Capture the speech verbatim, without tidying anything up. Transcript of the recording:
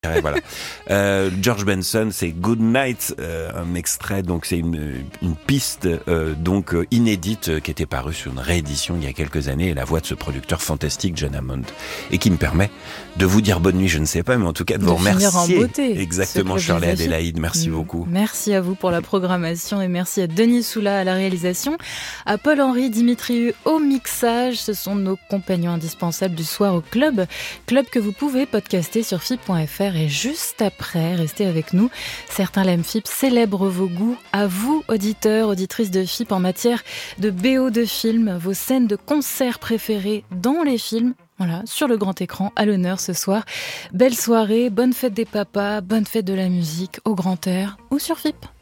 Ouais, voilà. Euh, George Benson, c'est Good Night, euh, un extrait, donc c'est une, une piste euh, donc euh, inédite euh, qui était parue sur une réédition il y a quelques années, et la voix de ce producteur fantastique John Hammond, et qui me permet de vous dire bonne nuit, je ne sais pas, mais en tout cas de, de vous remercier. En beauté, exactement, Shirley Adélaïde, merci mmh. beaucoup. Merci à vous pour la programmation et merci à Denis Soula à la réalisation, à Paul-Henri Dimitriou au mixage. Ce sont nos compagnons indispensables du soir au club, club que vous pouvez podcaster sur F I P point F R. Et juste après, restez avec nous. Certains l'aiment F I P célèbrent vos goûts. À vous, auditeurs, auditrices de F I P, en matière de B O de films, vos scènes de concerts préférées dans les films. Voilà, sur le grand écran, à l'honneur ce soir. Belle soirée, bonne fête des papas, bonne fête de la musique, au grand air ou sur F I P.